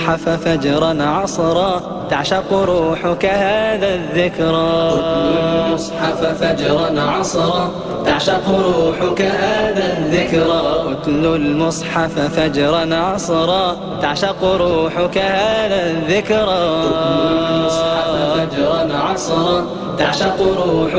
المصحف فجرا عصرا تعشق روحك هذا الذكرى. اتل المصحف فجرا عصرا تعشق روحك هذا الذكرى. اتل المصحف فجرا عصرا تعشق روحك هذا الذكرى. اتل المصحف فجرا عصرا تعشق روحك